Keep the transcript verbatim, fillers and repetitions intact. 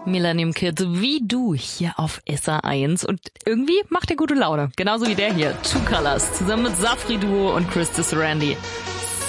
Millennium Kid wie du hier auf S R eins und irgendwie macht er gute Laune. Genauso wie der hier, Two Colors, zusammen mit Safri Duo und Chris Randy.